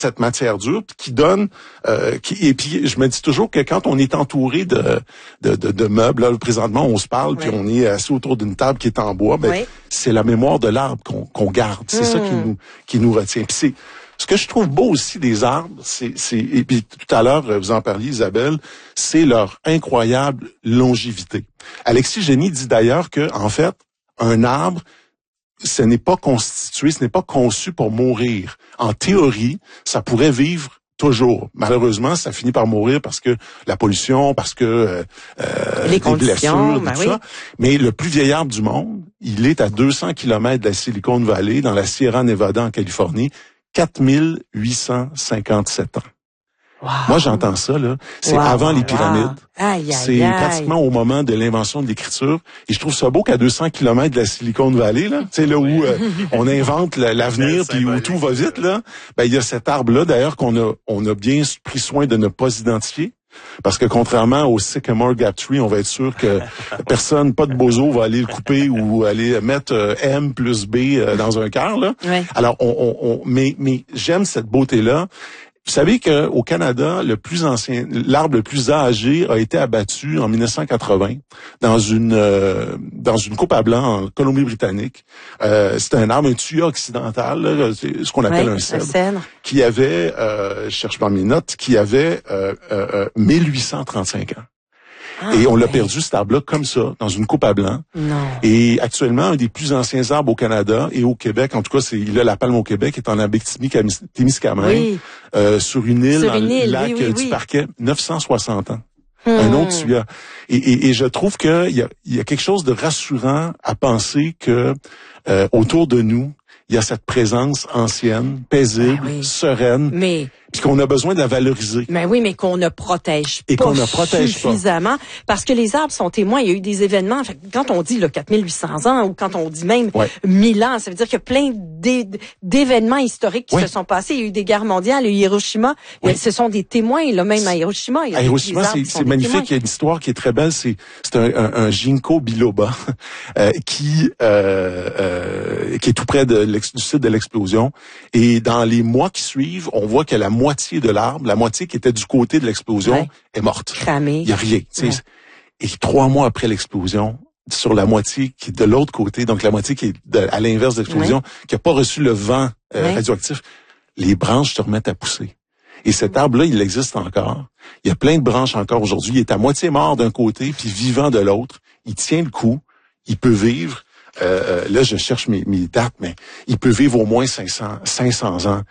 cette matière dure qui donne et puis je me dis toujours que quand on est entouré de meubles, là présentement on se parle puis on est assis autour d'une table qui est en bois, c'est la mémoire de l'arbre qu'on garde, c'est ça qui nous retient. Puis c'est ce que je trouve beau aussi des arbres, et puis tout à l'heure vous en parliez Isabelle, c'est leur incroyable longévité. Alexis Génie dit d'ailleurs que en fait un arbre ce n'est pas constitué, ce n'est pas conçu pour mourir. En théorie, ça pourrait vivre toujours. Malheureusement, ça finit par mourir parce que la pollution, parce que les conditions, blessures, tout ça. Mais le plus vieil arbre du monde, il est à 200 km de la Silicon Valley, dans la Sierra Nevada en Californie, 4857 ans. Wow. Moi, j'entends ça, là. C'est avant les pyramides. C'est pratiquement au moment de l'invention de l'écriture. Et je trouve ça beau qu'à 200 km de la Silicon Valley, là, tu sais, là où on invente l'avenir puis où tout va vite, là, ben, il y a cet arbre-là, d'ailleurs, qu'on a bien pris soin de ne pas identifier. Parce que contrairement au Sycamore Gap Tree, on va être sûr que personne, pas de bozo, va aller le couper ou aller mettre M plus B dans un cœur, là. Ouais. Alors, mais j'aime cette beauté-là. Vous savez que au Canada, l'arbre le plus âgé a été abattu en 1980 dans une coupe à blanc en Colombie-Britannique. C'était un arbre, un tuya occidental, là, c'est ce qu'on appelle un cèdre, qui avait, je cherche pas mes notes, qui avait 1835 ans. Et on l'a perdu, cet arbre-là, comme ça, dans une coupe à blanc. Non. Et actuellement, un des plus anciens arbres au Canada et au Québec, en tout cas, il a la palme au Québec, est en Abitibi-Témiscamingue, sur une île dans le lac du Parquet, 960 ans. Un autre tuya. Et je trouve qu'il y a quelque chose de rassurant à penser que autour de nous, il y a cette présence ancienne, paisible, sereine. Puis qu'on a besoin de la valoriser. Mais oui, mais qu'on ne protège pas suffisamment. Parce que les arbres sont témoins. Il y a eu des événements. Fait, quand on dit 4800 ans ou quand on dit même 1000 ans, ça veut dire qu'il y a plein d'événements historiques qui se sont passés. Il y a eu des guerres mondiales. Il y a eu Hiroshima. Ce sont des témoins, là, même à Hiroshima. À Hiroshima, c'est magnifique. Il y a une histoire qui est très belle. C'est un ginkgo biloba qui est tout près du site de l'explosion. Et dans les mois qui suivent, on voit que la moitié de l'arbre, la moitié qui était du côté de l'explosion, est morte. Cramée. Il y a rien. Et 3 mois après l'explosion, sur la moitié qui est de l'autre côté, donc la moitié qui est à l'inverse de l'explosion, qui n'a pas reçu le vent radioactif, les branches se remettent à pousser. Et cet arbre-là, il existe encore. Il y a plein de branches encore aujourd'hui. Il est à moitié mort d'un côté, puis vivant de l'autre. Il tient le coup. Il peut vivre. Là, je cherche mes dates, mais il peut vivre au moins 500 ans.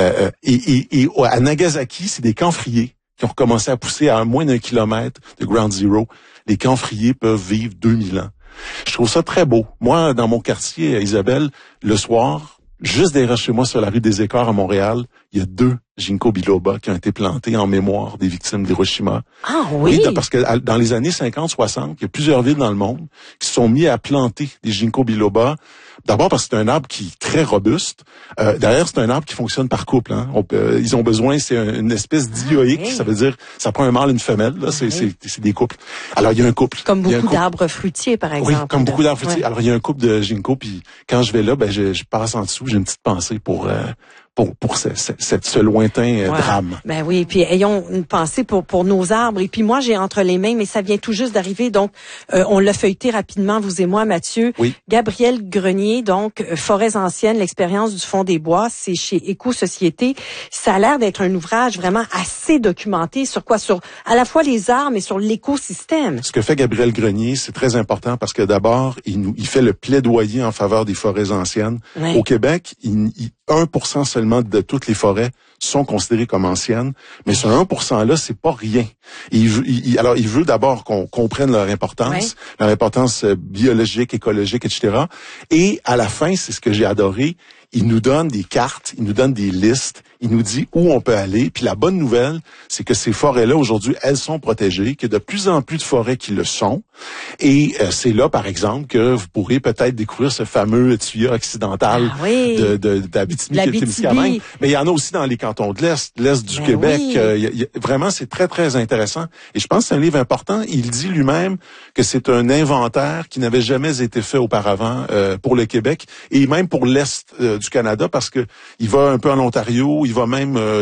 Et à Nagasaki, c'est des camphriers qui ont recommencé à pousser à moins d'1 kilomètre de Ground Zero. Les camphriers peuvent vivre 2000 ans. Je trouve ça très beau. Moi, dans mon quartier, Isabelle, le soir, juste derrière chez moi, sur la rue des Écarts à Montréal, il y a 2 ginkgo biloba qui ont été plantés en mémoire des victimes d'Hiroshima. Ah oui? Oui, parce que dans les années 50-60, il y a plusieurs villes dans le monde qui se sont mis à planter des ginkgo biloba. D'abord parce que c'est un arbre qui est très robuste. D'ailleurs, c'est un arbre qui fonctionne par couple. Hein. Ils ont besoin, c'est une espèce dioïque, ça veut dire ça prend un mâle et une femelle. Là, c'est des couples. Alors, il y a un couple. Comme beaucoup d'arbres fruitiers, par exemple. Oui, comme beaucoup d'arbres fruitiers. Alors, il y a un couple de ginkgo, puis quand je vais là, ben je passe en dessous, j'ai une petite pensée pour ce lointain drame. Ben oui, puis ayons une pensée pour nos arbres. Et puis moi, j'ai entre les mains, mais ça vient tout juste d'arriver, donc on l'a feuilleté rapidement, vous et moi, Mathieu. Oui. Gabriel Grenier, donc Forêts anciennes, l'expérience du fond des bois, c'est chez Éco-Société. Ça a l'air d'être un ouvrage vraiment assez documenté sur quoi? Sur à la fois les arbres, mais sur l'écosystème. Ce que fait Gabriel Grenier, c'est très important parce que d'abord, il fait le plaidoyer en faveur des forêts anciennes. Oui. Au Québec, 1% seulement de toutes les forêts sont considérées comme anciennes, mais ce 1%-là, c'est pas rien. Alors, il veut d'abord qu'on comprenne leur importance biologique, écologique, etc. Et à la fin, c'est ce que j'ai adoré, il nous donne des cartes, il nous donne des listes, il nous dit où on peut aller. Puis la bonne nouvelle, c'est que ces forêts-là, aujourd'hui, elles sont protégées, qu'il y a de plus en plus de forêts qui le sont. Et c'est là, par exemple, que vous pourrez peut-être découvrir ce fameux tuya occidental d'Abitibi-Témiscamingue. Mais il y en a aussi dans les cantons de l'Est du Québec. Vraiment, c'est très, très intéressant. Et je pense que c'est un livre important. Il dit lui-même que c'est un inventaire qui n'avait jamais été fait auparavant pour le Québec et même pour l'Est du Canada, parce que il va un peu en Ontario, il va même